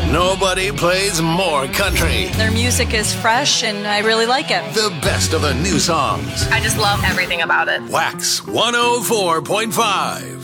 Nobody plays more country. Their music is fresh and I really like it. The best of the new songs. I just love everything about it. Wax 104.5.